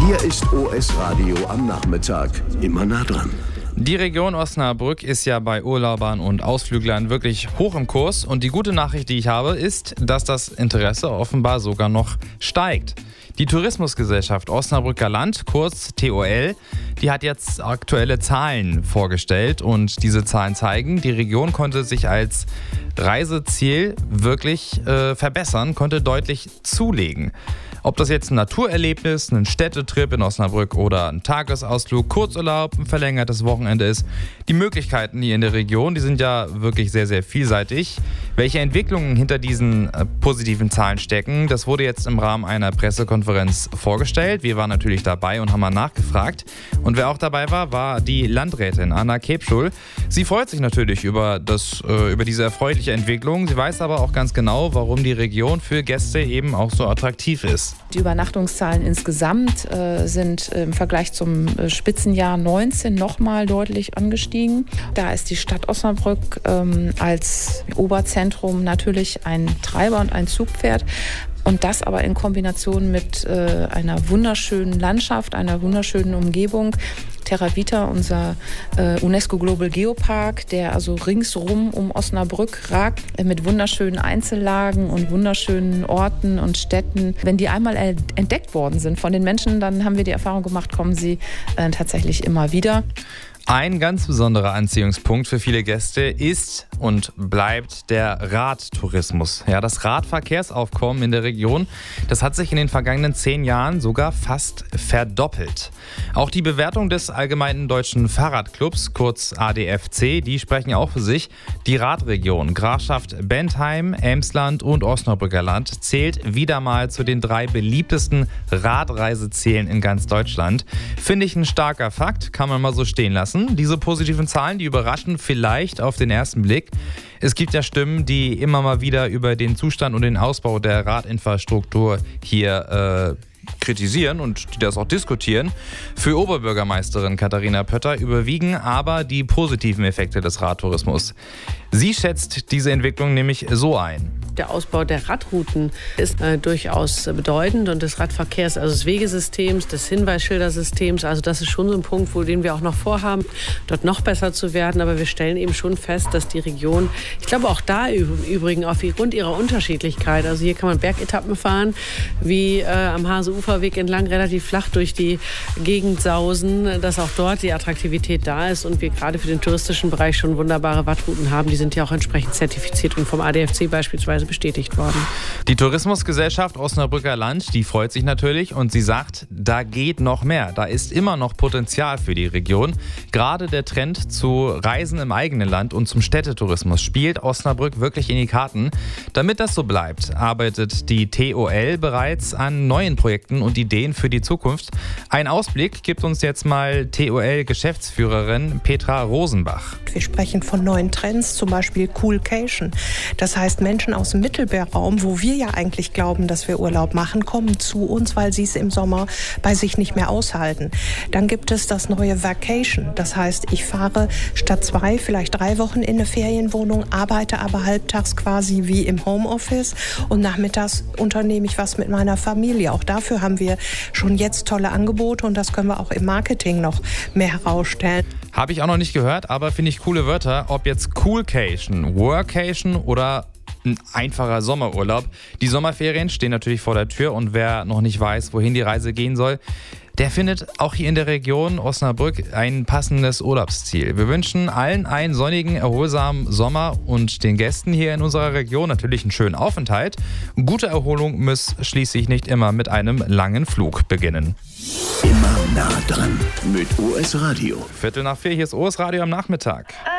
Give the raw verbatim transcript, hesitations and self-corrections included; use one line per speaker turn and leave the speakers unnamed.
Hier ist O S Radio am Nachmittag. Immer nah dran.
Die Region Osnabrück ist ja bei Urlaubern und Ausflüglern wirklich hoch im Kurs. Und die gute Nachricht, die ich habe, ist, dass das Interesse offenbar sogar noch steigt. Die Tourismusgesellschaft Osnabrücker Land, kurz T O L, die hat jetzt aktuelle Zahlen vorgestellt. Und diese Zahlen zeigen, die Region konnte sich als Reiseziel wirklich äh, verbessern, konnte deutlich zulegen. Ob das jetzt ein Naturerlebnis, ein Städtetrip in Osnabrück oder ein Tagesausflug, Kurzurlaub, ein verlängertes Wochenende ist. Die Möglichkeiten hier in der Region, die sind ja wirklich sehr, sehr vielseitig. Welche Entwicklungen hinter diesen äh, positiven Zahlen stecken, das wurde jetzt im Rahmen einer Pressekonferenz vorgestellt. Wir waren natürlich dabei und haben mal nachgefragt. Und wer auch dabei war, war die Landrätin Anna Kebschul. Sie freut sich natürlich über, das, äh, über diese erfreuliche Entwicklung. Sie weiß aber auch ganz genau, warum die Region für Gäste eben auch so attraktiv ist.
Die Übernachtungszahlen insgesamt äh, sind im Vergleich zum äh, Spitzenjahr neunzehn nochmal deutlich angestiegen. Da ist die Stadt Osnabrück ähm, als Oberzentrum natürlich ein Treiber und ein Zugpferd. Und das aber in Kombination mit äh, einer wunderschönen Landschaft, einer wunderschönen Umgebung. Terra Vita, unser äh, UNESCO Global Geopark, der also ringsrum um Osnabrück ragt, äh, mit wunderschönen Einzellagen und wunderschönen Orten und Städten. Wenn die einmal äh, entdeckt worden sind von den Menschen, dann haben wir die Erfahrung gemacht, kommen sie äh, tatsächlich immer wieder.
Ein ganz besonderer Anziehungspunkt für viele Gäste ist und bleibt der Radtourismus. Ja, das Radverkehrsaufkommen in der Region, das hat sich in den vergangenen zehn Jahren sogar fast verdoppelt. Auch die Bewertung des Allgemeinen Deutschen Fahrradclubs, kurz A D F C, die sprechen auch für sich. Die Radregion Grafschaft Bentheim, Emsland und Osnabrücker Land zählt wieder mal zu den drei beliebtesten Radreisezielen in ganz Deutschland. Finde ich ein starker Fakt, kann man mal so stehen lassen. Diese positiven Zahlen, die überraschen vielleicht auf den ersten Blick. Es gibt ja Stimmen, die immer mal wieder über den Zustand und den Ausbau der Radinfrastruktur hier äh, kritisieren und die das auch diskutieren. Für Oberbürgermeisterin Katharina Pötter überwiegen aber die positiven Effekte des Radtourismus. Sie schätzt diese Entwicklung nämlich so ein.
Der Ausbau der Radrouten ist äh, durchaus bedeutend und des Radverkehrs, also des Wegesystems, des Hinweisschildersystems. Also das ist schon so ein Punkt, wo den wir auch noch vorhaben, dort noch besser zu werden. Aber wir stellen eben schon fest, dass die Region, ich glaube auch da im Übrigen aufgrund ihrer Unterschiedlichkeit, also hier kann man Bergetappen fahren, wie äh, am Hase-Uferweg entlang relativ flach durch die Gegend sausen, dass auch dort die Attraktivität da ist und wir gerade für den touristischen Bereich schon wunderbare Radrouten haben. Die sind ja auch entsprechend zertifiziert und vom A D F C beispielsweise bestätigt worden.
Die Tourismusgesellschaft Osnabrücker Land, die freut sich natürlich und sie sagt, da geht noch mehr. Da ist immer noch Potenzial für die Region. Gerade der Trend zu Reisen im eigenen Land und zum Städtetourismus spielt Osnabrück wirklich in die Karten. Damit das so bleibt, arbeitet die T O L bereits an neuen Projekten und Ideen für die Zukunft. Ein Ausblick gibt uns jetzt mal T O L-Geschäftsführerin Petra Rosenbach.
Wir sprechen von neuen Trends, zum Beispiel Coolcation. Das heißt, Menschen aus dem Mittelmeerraum, wo wir ja eigentlich glauben, dass wir Urlaub machen, kommen zu uns, weil sie es im Sommer bei sich nicht mehr aushalten. Dann gibt es das neue Vacation. Das heißt, ich fahre statt zwei, vielleicht drei Wochen in eine Ferienwohnung, arbeite aber halbtags quasi wie im Homeoffice und nachmittags unternehme ich was mit meiner Familie. Auch dafür haben wir schon jetzt tolle Angebote und das können wir auch im Marketing noch mehr herausstellen.
Habe ich auch noch nicht gehört, aber finde ich coole Wörter. Ob jetzt Coolcation, Workation oder ein einfacher Sommerurlaub. Die Sommerferien stehen natürlich vor der Tür und wer noch nicht weiß, wohin die Reise gehen soll, der findet auch hier in der Region Osnabrück ein passendes Urlaubsziel. Wir wünschen allen einen sonnigen, erholsamen Sommer und den Gästen hier in unserer Region natürlich einen schönen Aufenthalt. Gute Erholung muss schließlich nicht immer mit einem langen Flug beginnen.
Immer nah dran mit O S Radio.
Viertel nach vier, hier ist O S Radio am Nachmittag.